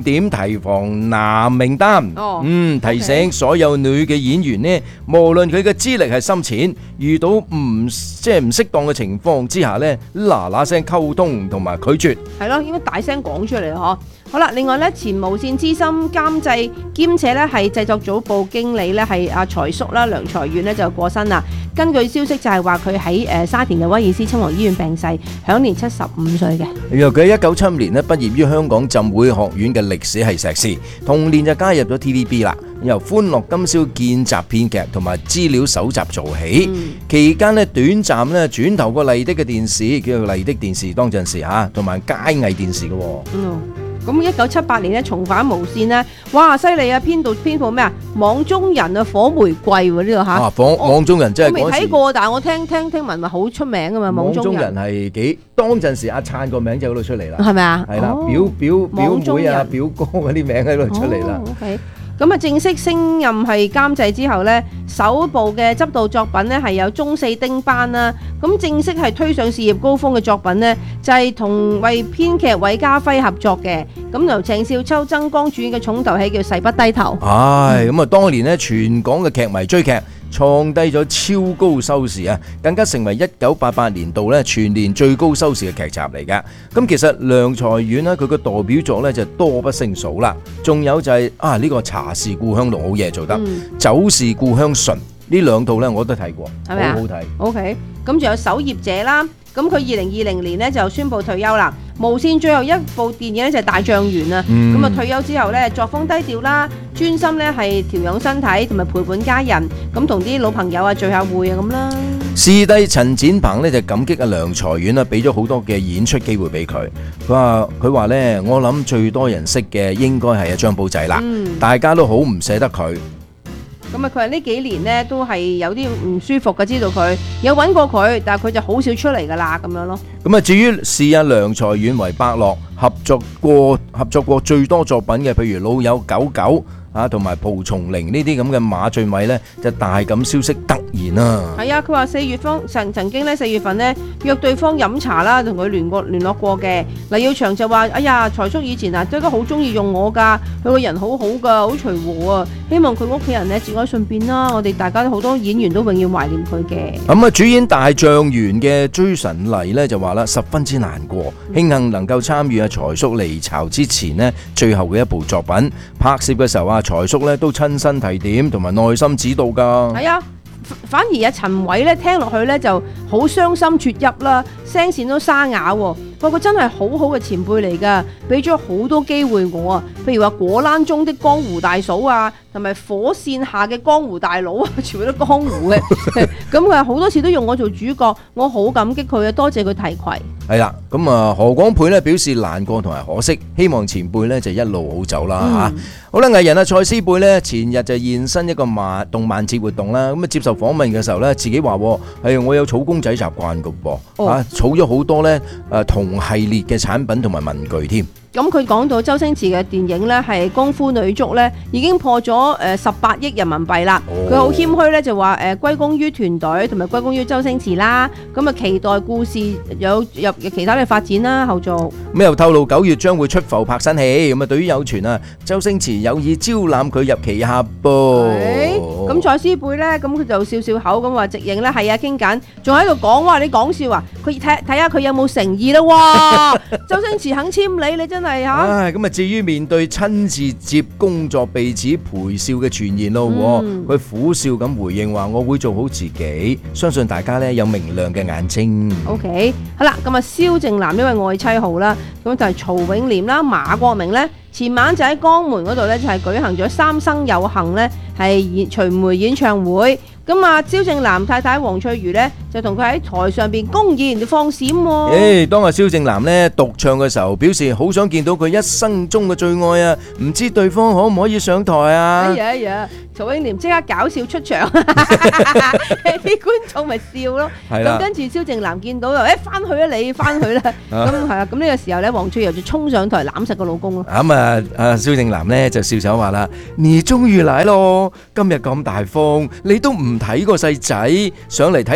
點提防男名單。提醒所有女嘅演員呢，無論佢嘅資歷係深淺，遇到唔適當嘅情況之下呢，嗱聲溝通同埋拒絕。 係咯，應該大聲講出嚟嗬。好啦，另外咧，前無線資深監製兼且咧係製作組部經理咧係阿財叔啦，梁財遠咧就過身啦。根據消息就係話佢喺沙田嘅威爾斯親王醫院病逝，享年75歲嘅。 佢喺1975年咧畢業於香港浸會學院嘅歷史系碩士，同年就加入咗 TVB 啦，由歡樂今宵見習編劇同埋資料搜集做起。期間咧短暫咧轉投過麗的嘅電視，叫做麗的電視當陣時嚇，同埋佳藝電視嘅。 咁1978年咧重返無線咧，哇犀利啊！編部咩啊？網中人啊，火玫瑰喎呢度嚇。 網中人真係我未睇過，但係我聽聞話好出名噶嘛。網中人係幾當陣時阿燦個名就喺度出嚟啦。 係咪啊？ 係啦，表妹啊、表哥嗰啲名喺度出嚟啦。 OK。咁啊，正式升任係監製之後呢，首部嘅執導作品呢係有中四丁班啦。咁正式係推上事業高峰嘅作品呢，就係同為編劇韋家輝合作嘅。咁由鄭少秋、曾江主演嘅重頭戲叫《誓不低頭》。 咁啊，當年呢，全港嘅劇迷追劇，創低咗超高收視啊，更加成為1988年度咧全年最高收視嘅劇集嚟㗎。咁其實梁財遠呢，佢個代表作咧就多不勝數啦。仲有就係呢個《茶是故鄉濃》好嘢做得，酒是故鄉醇呢兩套咧我都睇過， 係咪啊？ 好好睇。 OK， 咁仲有守業者啦。咁佢2020年咧就宣布退休啦。無線最後一部電影咧就係大狀元啊。咁啊退休之後咧作風低調啦，專心咧係調養身體同埋陪伴家人，咁同啲老朋友啊聚下會啊咁啦。 師弟陳展鵬咧就感激阿梁財遠啦，俾咗好多嘅演出機會俾佢。佢話咧，我諗最多人識嘅應該係阿張寶仔啦，大家都好唔捨得佢。 咁啊，佢話呢幾年呢都係有啲唔舒服嘅，知道佢有揾過佢，但係佢就好少出嚟噶啦，咁樣咯。咁啊， 至於視阿梁財遠為伯樂，合作過最多作品嘅，譬如老友狗狗啊，同埋蒲松齡呢啲咁嘅馬俊偉呢，就大咁消息突然啦。係啊，佢話曾經呢4月份呢約對方飲茶啦，同佢聯絡過嘅。黎耀祥就話：哎呀，財叔以前啊都好中意用我㗎，佢個人好好㗎，好隨和啊。希望佢屋企人呢節哀順變啦。我哋大家好多演員都永遠懷念佢嘅。咁啊，主演大狀元嘅追神麗呢就話啦，十分之難過，慶幸能夠參與阿財叔離巢之前呢最後嘅一部作品拍攝嘅時候啊。財叔咧都親身提點同埋耐心指導噶。係啊，反而阿陳偉咧聽落去咧就好傷心啜泣啦，聲線都沙啞喎。不過佢真係好好嘅前輩嚟噶，俾咗好多機會我啊。譬如話果欄中的江湖大嫂啊，同埋火線下嘅江湖大佬啊，全部都江湖嘅。咁佢好多次都用我做主角，我好感激佢啊，多謝佢提攜。係啦，咁啊何廣沛咧表示難過同埋可惜，希望前輩咧就一路好走啦嚇。好啦，藝人啊蔡思貝咧前日就現身一個動漫節活動啦，咁啊接受訪問嘅時候咧，自己話係我有儲公仔習慣㗎噃，儲咗好多咧同系列嘅產品同埋文具添。咁佢講到周星馳嘅電影呢係《功夫女足》呢已經破咗18億人民幣啦。佢好謙虛呢就話歸功於團隊同埋歸功於周星馳啦。咁啊期待故事有其他嘅發展啦，後續。咁又透露9月將會出埠拍新戲。咁啊對於有傳啊周星馳有意招攬佢入旗下噃。咁蔡思貝呢，咁佢就笑笑口咁話直認呢係啊傾緊，仲喺度講哇你講笑啊！佢睇下佢有冇誠意啦哇！周星馳肯簽你真係嚇。咁啊至於面對親自接工作被指陪笑嘅傳言咯，佢苦笑咁回應話：我會做好自己，相信大家呢有明亮嘅眼睛。OK， 好啦，咁啊蕭正楠呢位愛妻號啦，咁就係曹永廉啦、馬國明呢。前晚就喺江門嗰度呢，就係舉行咗三生有幸呢係傳媒演唱會。咁啊，蕭正楠太太黃翠如呢，就同佢喺台上邊公然放閃喎。當阿蕭正楠呢獨唱嘅時候，表示好想見到佢一生中嘅最愛啊！唔知對方可唔可以上台啊？哎呀，曹永廉即刻搞笑出場，啲觀眾咪笑咯。咁跟住蕭正楠見到又翻去啦，你翻去啦。咁係啊，咁呢個時候呢，黃翠如就衝上台攬實個老公咯。咁啊，阿蕭正楠呢就笑手話啦：你終於嚟咯！今日咁大風，你都唔睇個細仔上嚟睇你個大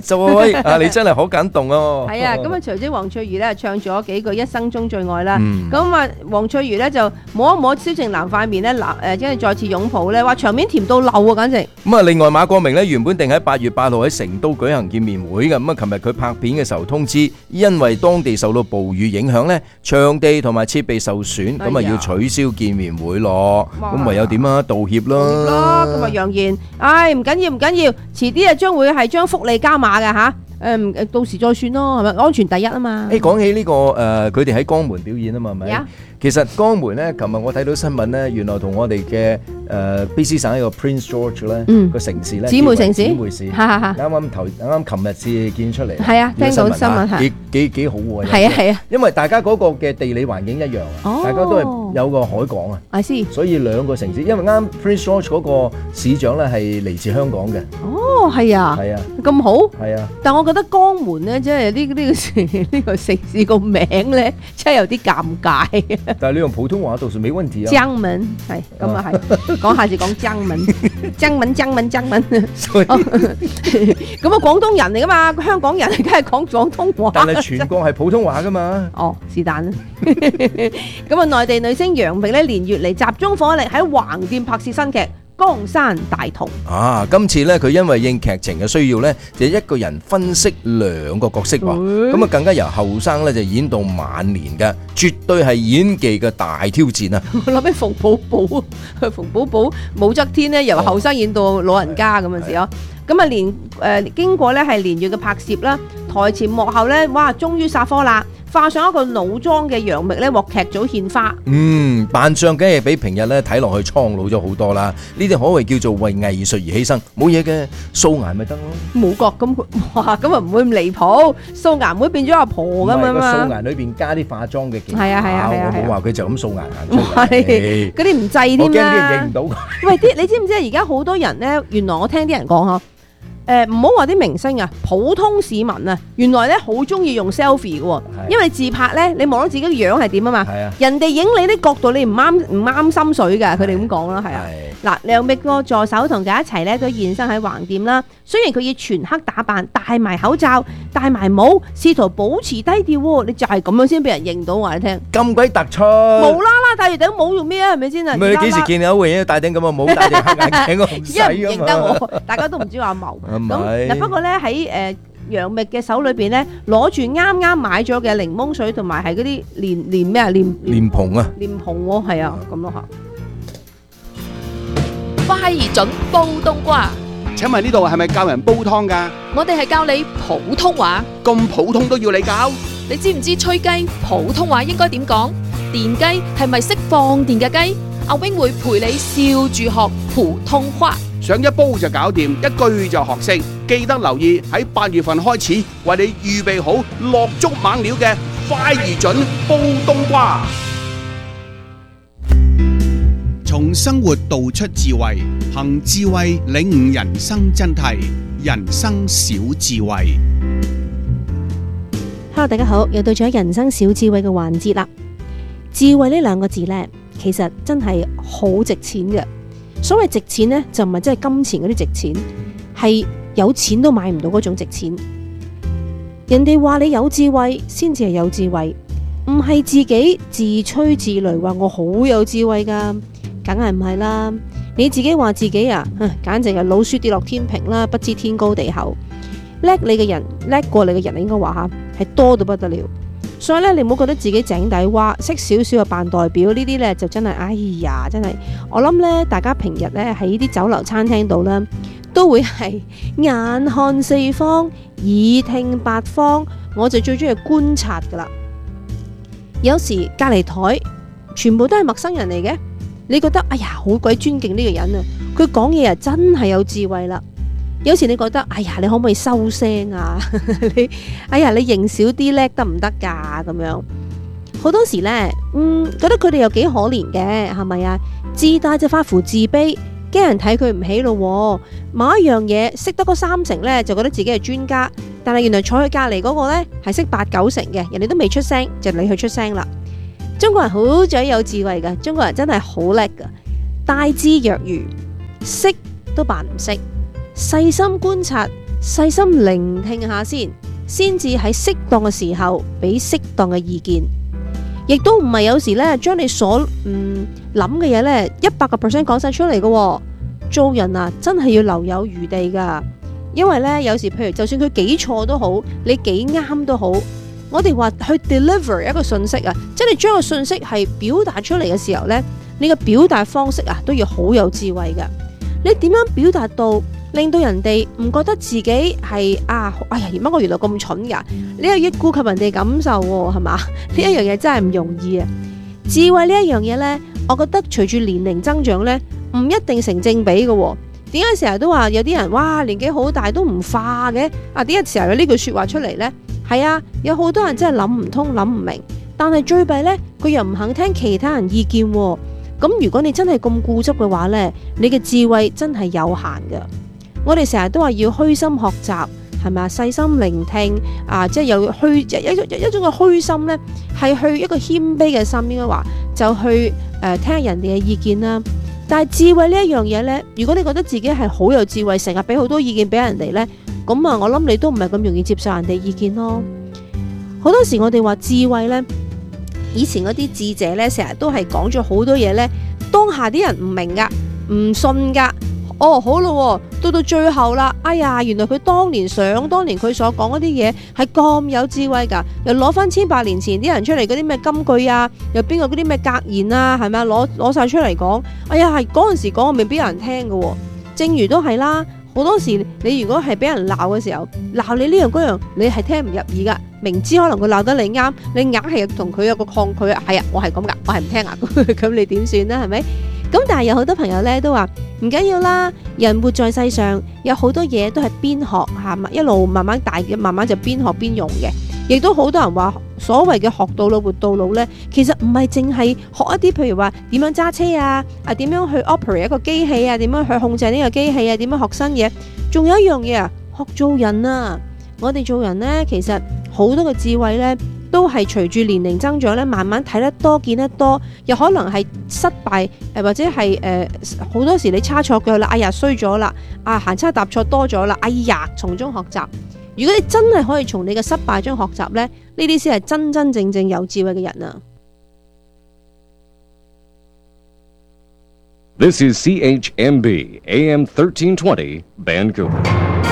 再啊！你真係好感動哦。 係啊，咁啊，隨即黃翠如咧唱咗幾句《一生中最愛》啦。咁啊，黃翠如咧就摸一摸蕭正楠塊面咧，即係再次擁抱咧，話場面甜到漏啊，簡直。 咁啊，另外馬國明咧原本定喺8月8號喺成都舉行見面會嘅，咁啊，琴日佢拍片嘅時候通知，因為當地受到暴雨影響咧，場地同埋設備受損，咁啊要取消見面會咯。咁唯有點啊？道歉咯。 咁啊揚言，唔緊要，遲啲啊將會係將福利加碼嘅嚇。到時再算咯，係咪？安全第一啊嘛。 講起呢個佢哋喺江門表演啊嘛，係咪？其實江門咧，琴日我睇到新聞咧，原來同我哋嘅卑詩省一個 Prince George 咧個城市咧， 姊妹城市， 啱啱琴日先見出嚟。 係啊，聽到新聞係幾好喎。 係啊， 因為大家嗰個嘅地理環境一樣啊，大家都係有個海港啊。 I see。所以兩個城市，因為啱 Prince George 嗰個市長咧係嚟自香港嘅。 哦，係啊。 係啊。 咁好。 係啊。 但我覺得江門咧，即係呢個城市個名咧，真係有啲尷尬。 但係你用普通話讀是冇問題啊。 江門係咁啊係，講下次講江門，江門。咁啊廣東人嚟噶嘛，香港人梗係講廣東話。 但係全國係普通話噶嘛。 哦，是但啦。咁啊，內地女星楊冪咧，連月嚟集中火力喺橫店拍攝新劇《江山大同》。 今次咧佢因為應劇情嘅需要咧，就一個人分析兩個角色喎，咁啊更加由後生咧就演到晚年嘅，絕對係演技嘅大挑戰啊！ 我諗起馮寶寶、武則天咧，由後生演到老人家咁嘅時候。咁啊經過咧係連月嘅拍攝啦，台前幕後咧，哇，終於殺科啦！化上一個老妝嘅楊冪咧，獲劇組獻花。 扮相梗係比平日咧睇落去蒼老咗好多啦。呢啲可謂叫做為藝術而犧牲，冇嘢嘅，素顏咪得咯。 冇覺咁，哇，咁啊唔會咁離譜，素顏唔會變咗阿婆咁啊嘛。 素顏裏邊加啲化妝嘅技巧。 係啊， 我冇話佢就咁素顏行出嚟。 嗰啲唔制添啦。 我驚啲人認唔到佢。 喂，你知唔知而家好多人咧，原來我聽啲人講呵。唔好話啲明星啊，普通市民啊，原來咧好中意用 selfie 嘅，因為自拍咧，你望到自己嘅樣係點啊嘛，人哋影你啲角度你唔啱心水㗎，佢哋咁講啦，係啊。嗱，楊冪個助手同佢一齊咧都現身喺橫店啦。雖然佢以全黑打扮，戴埋口罩，戴埋帽，試圖保持低調喎。你就係咁樣先俾人認到，話你聽。 咁鬼突出！ 無啦啦戴住頂帽用咩啊？係咪先啊？ 唔係你幾時見你歐永戴頂咁嘅帽，戴條黑眼鏡個紅仔啊嘛？ 因為唔認得我，大家都唔知話謀。咁不過咧喺楊冪嘅手裏邊咧，攞住啱啱買咗嘅檸檬水同埋係嗰啲蓮咩啊？蓮蓬啊！ 蓮蓬喎，係啊，咁咯嚇。 快而準煲冬瓜。 請問呢度係咪教人煲湯㗎？ 我哋係教你普通話。 咁普通都要你教？ 你知唔知吹雞普通話應該點講？電雞係咪識放電嘅雞？阿 wing 會陪你笑住學普通話。 上一煲就搞掂，一句就學識。記得留意喺8月份開始，為你預備好落足猛料嘅快而準煲冬瓜。從生活道出智慧，憑智慧領悟人生真諦，人生小智慧。 Hello， 大家好，又到咗人生小智慧嘅環節啦。智慧呢兩個字呢，其實真係好值錢嘅。所謂值錢呢，就唔係真係金錢嗰啲值錢，係有錢都買唔到嗰種值錢。人哋話你有智慧，先至係有智慧，唔係自己自吹自擂話我好有智慧噶，梗係唔係啦。你自己話自己啊，簡直係老鼠跌落天平啦，不知天高地厚。叻你嘅人，叻過你嘅人，應該話吓係多到不得了。所以咧，你唔好覺得自己井底蛙，識少少就扮代表呢啲咧，就真係，哎呀，真係，我諗咧，大家平日咧喺啲酒樓餐廳度咧，都會係眼看四方，耳聽八方，我就最中意觀察噶啦。有時隔離台全部都係陌生人嚟嘅，你覺得哎呀好鬼尊敬呢個人啊，佢講嘢啊真係有智慧啦。有時你覺得，哎呀，你可唔可以收聲啊？哎呀，你認少啲叻得唔得㗎？咁樣好多時呢，覺得佢哋又幾可憐嘅，係咪啊？自大就發乎自卑，驚人睇佢唔起咯。某一樣嘢識得嗰3成呢，就覺得自己係專家，但係原來坐佢隔離嗰個呢，係識8、9成嘅，人哋都未出聲，就你去出聲啦。中國人好仔有智慧㗎，中國人真係好叻㗎，大智若愚，識都扮唔識。細心觀察， 細心聆聽下先至喺適當嘅時候俾適當嘅意見，亦都唔係有時咧將你所諗嘅嘢咧100% 講晒出嚟嘅。做人啊，真係要留有餘地噶，因為咧有時譬如就算佢幾錯都好，你幾啱都好，我哋話去 deliver 一個信息啊，即係你將個信息係表達出嚟嘅時候咧，你嘅表達方式啊都要好有智慧噶。你點樣表達到令到人哋唔覺得自己係哎呀，乜我原來咁蠢噶？你又要顧及人哋感受喎，係嘛？呢一樣嘢真係唔容易啊！智慧呢一樣嘢呢，我覺得隨住年齡增長呢，唔一定成正比嘅喎。點解成日都話有啲人哇年紀好大都唔化嘅？點解成日有呢句說話出嚟呢？係啊，有好多人真係諗唔通諗唔明，但係最弊呢，佢又唔肯聽其他人意見喎。咁如果你真係咁固執嘅話呢，你嘅智慧真係有限嘅。我哋成日都話要虛心學習，係咪啊？細心聆聽即係有一種嘅虛心呢，係去一個謙卑嘅心，應該話就去聽人哋嘅意見啦。但係智慧呢一樣嘢呢，如果你覺得自己係好有智慧，成日俾好多意見俾人哋呢，咁我諗你都唔係咁容易接受人哋意見咯。好多時我哋話智慧呢，以前嗰啲智者呢，成日都係講咗好多嘢呢，當下啲人唔明噶，唔信噶。好咯，到最後啦，哎呀，原來佢當年佢所講嗰啲嘢係咁有智慧噶，又攞翻1,800年前啲人出嚟嗰啲咩金句啊，又邊個嗰啲咩格言啊，係咪啊？攞晒出嚟講，哎呀，係嗰陣時講未必有人聽噶。正如都係啦，好多時你如果係俾人鬧嘅時候，鬧你呢樣嗰樣，你係聽唔入耳噶，明知可能佢鬧得你啱，你硬係同佢有個抗拒，係啊，我係咁噶，我係唔聽啊，咁你點算呢？係咪？咁但係有好多朋友咧都話唔緊要啦，人活在世上有好多嘢都係邊學一路慢慢大嘅，慢慢就邊學邊用嘅。亦都好多人話所謂嘅學到老活到老咧，其實唔係淨係學一啲譬如話點樣揸車啊，點樣去 operate 一個機器啊，點樣去控制呢個機器啊，點樣學新嘢，仲有一樣嘢學做人啊。我哋做人咧，其實好多嘅智慧咧，都係隨住年齡增長咧，慢慢睇得多見得多，又可能係失敗或者係好多時你差錯腳啦，哎呀衰咗啦，行差踏錯多咗啦，哎呀從中學習。如果你真係可以從你嘅失敗中學習咧，呢啲先係真真正正有智慧嘅人啊。 This is CHMB AM 1320 Vancouver。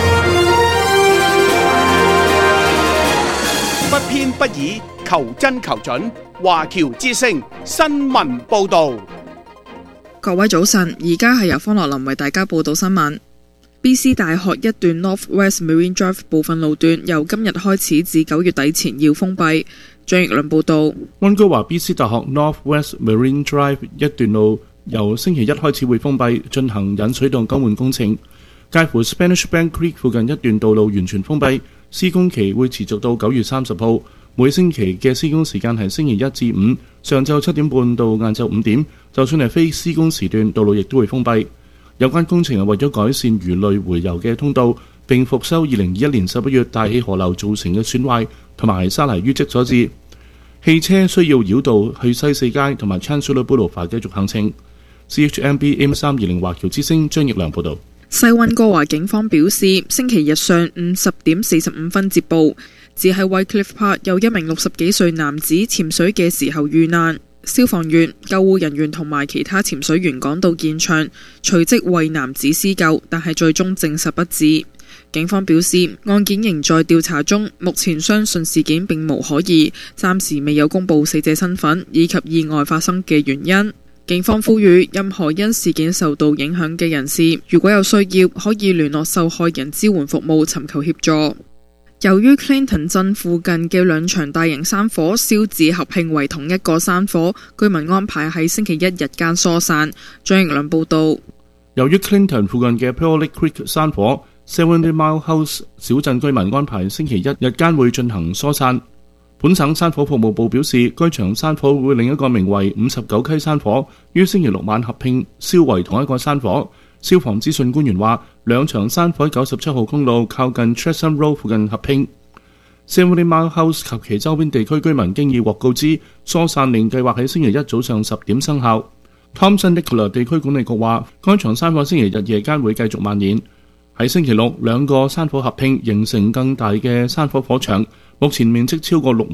不偏不倚，求真求準。華僑之聲新聞報導。 各位早晨，而家係由方樂林為大家報道新聞。BC 大學一段 North West Marine Drive 部分路段由今日開始至9月底前要封閉。張奕倫報導。 溫哥華 BC 大學 North West Marine Drive 一段路由星期一開始會封閉，進行引水道更換工程。介乎 Spanish Bank Creek 附近一段道路完全封閉，施工期會持續到9月30號。每星期嘅施工時間係星期一至五，上晝7點半到晏晝5點。就算係非施工時段，道路亦都會封閉。有關工程係為咗改善魚類回游嘅通道，並復修2021年11月大氣河流造成嘅損壞同埋沙泥淤積所致。汽車需要繞道去西四街同埋 Chancellor Boulevard 繼續行程。CHMB AM320 華僑之聲張奕良報導。 西溫哥華警方表示，星期日上午10點45分接報，只喺 Whitecliff Park 有一名60幾歲男子潛水嘅時候遇難。消防員、救護人員同埋其他潛水員趕到現場，隨即為男子施救，但係最終證實不治。警方表示，案件仍在調查中，目前相信事件並無可疑，暫時未有公布死者身份以及意外發生嘅原因。警方呼籲任何因事件受到影響嘅人士，如果有需要，可以聯絡受害人支援服務尋求協助。由於 Clinton 鎮附近嘅兩場大型山火燒至合併為同一個山火，居民安排喺星期一日間疏散。張奕倫報導。 由於 Clinton 附近嘅 Pearl Lake Creek 山火 ，70 Mile House 小鎮居民安排星期一日間會進行疏散。本省山火服務部表示，該場山火會另一個名為59溪山火於星期六晚合併燒為同一個山火。消防資訊官員話，兩場山火喺97號公路靠近 Tresson Road 附近合併。70 Mile House 及其周邊地區居民經已獲告知，疏散令計劃喺星期一早上10點生效。Thompson Nicola 地區管理局話，該場山火星期日夜間會繼續蔓延。 喺星期六，兩個山火合併形成更大嘅山火火場，目前面積超過6